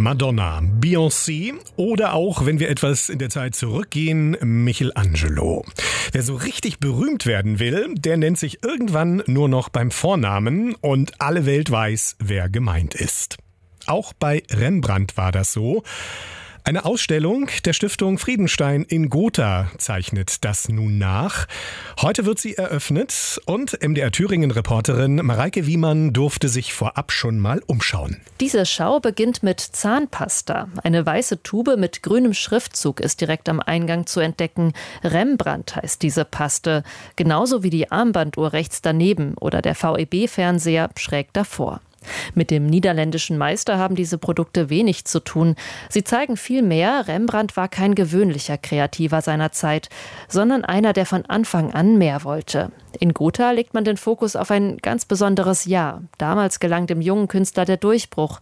Madonna, Beyoncé oder auch, wenn wir etwas in der Zeit zurückgehen, Michelangelo. Wer so richtig berühmt werden will, der nennt sich irgendwann nur noch beim Vornamen und alle Welt weiß, wer gemeint ist. Auch bei Rembrandt war das so. Eine Ausstellung der Stiftung Friedenstein in Gotha zeichnet das nun nach. Heute wird sie eröffnet und MDR Thüringen-Reporterin Mareike Wiemann durfte sich vorab schon mal umschauen. Diese Schau beginnt mit Zahnpasta. Eine weiße Tube mit grünem Schriftzug ist direkt am Eingang zu entdecken. Rembrandt heißt diese Paste, genauso wie die Armbanduhr rechts daneben oder der VEB-Fernseher schräg davor. Mit dem niederländischen Meister haben diese Produkte wenig zu tun. Sie zeigen vielmehr, Rembrandt war kein gewöhnlicher Kreativer seiner Zeit, sondern einer, der von Anfang an mehr wollte. In Gotha legt man den Fokus auf ein ganz besonderes Jahr. Damals gelang dem jungen Künstler der Durchbruch,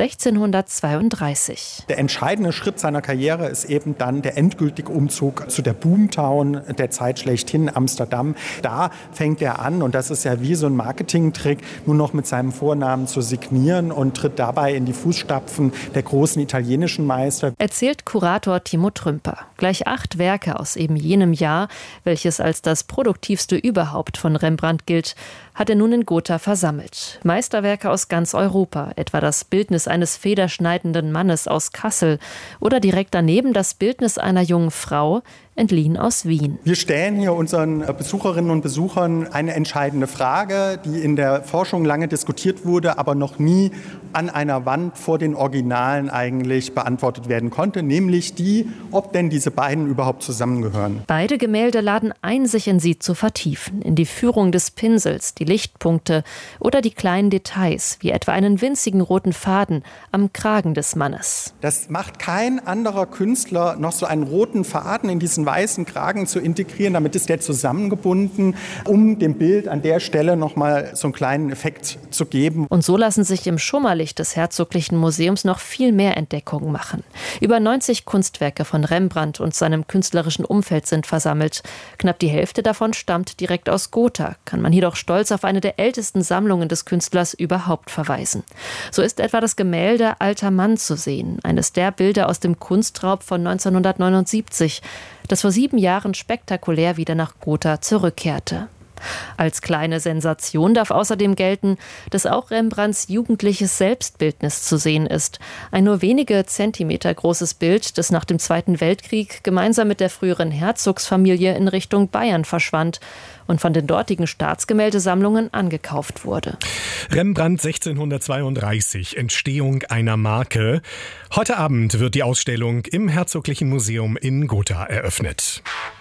1632. Der entscheidende Schritt seiner Karriere ist eben dann der endgültige Umzug zu der Boomtown der Zeit schlechthin, Amsterdam. Da fängt er an, und das ist ja wie so ein Marketingtrick, nur noch mit seinem Vornamen zu signieren und tritt dabei in die Fußstapfen der großen italienischen Meister. Erzählt Kurator Timo Trümper. Gleich 8 Werke aus eben jenem Jahr, welches als das produktivste überhaupt von Rembrandt gilt, hat er nun in Gotha versammelt. Meisterwerke aus ganz Europa, etwa das Bildnis eines federschneidenden Mannes aus Kassel oder direkt daneben das Bildnis einer jungen Frau, entliehen aus Wien. Wir stellen hier unseren Besucherinnen und Besuchern eine entscheidende Frage, die in der Forschung lange diskutiert wurde, aber noch nie an einer Wand vor den Originalen eigentlich beantwortet werden konnte, nämlich die, ob denn diese beiden überhaupt zusammengehören. Beide Gemälde laden ein, sich in sie zu vertiefen, in die Führung des Pinsels, die Lichtpunkte oder die kleinen Details, wie etwa einen winzigen roten Faden am Kragen des Mannes. Das macht kein anderer Künstler, noch so einen roten Faden in diesen weißen Kragen zu integrieren. Damit ist der zusammengebunden, um dem Bild an der Stelle nochmal so einen kleinen Effekt zu geben. Und so lassen sich im Schummerlicht des Herzoglichen Museums noch viel mehr Entdeckungen machen. Über 90 Kunstwerke von Rembrandt und seinem künstlerischen Umfeld sind versammelt. Knapp die Hälfte davon stammt direkt aus Gotha, kann man jedoch stolz auf eine der ältesten Sammlungen des Künstlers überhaupt verweisen. So ist etwa das Gemälde Alter Mann zu sehen, eines der Bilder aus dem Kunstraub von 1979, das vor 7 Jahren spektakulär wieder nach Gotha zurückkehrte. Als kleine Sensation darf außerdem gelten, dass auch Rembrandts jugendliches Selbstbildnis zu sehen ist. Ein nur wenige Zentimeter großes Bild, das nach dem Zweiten Weltkrieg gemeinsam mit der früheren Herzogsfamilie in Richtung Bayern verschwand und von den dortigen Staatsgemäldesammlungen angekauft wurde. Rembrandt 1632, Entstehung einer Marke. Heute Abend wird die Ausstellung im Herzoglichen Museum in Gotha eröffnet.